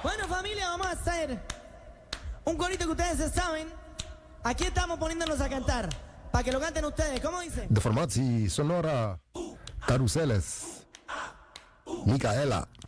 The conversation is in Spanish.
Bueno, familia, vamos a hacer un corito que ustedes se saben. Aquí estamos poniéndonos a cantar para que lo canten ustedes. ¿Cómo dice? De formatie sonora Caruseles Micaela